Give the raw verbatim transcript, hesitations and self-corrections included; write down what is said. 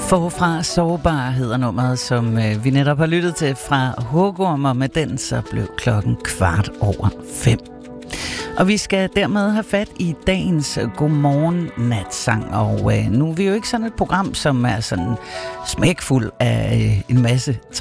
Forfra sårbar hedder nummeret, som øh, vi netop har lyttet til fra Hugorm, og med den så blev klokken kvart over fem. Og vi skal dermed have fat i dagens Godmorgen Natsang, og øh, nu er vi jo ikke sådan et program, som er sådan smækfuld af øh, en masse